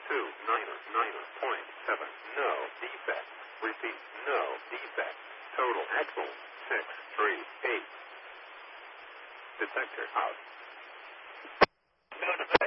299.7. No defect. Repeat, no defect. Total axle 638. Detector out.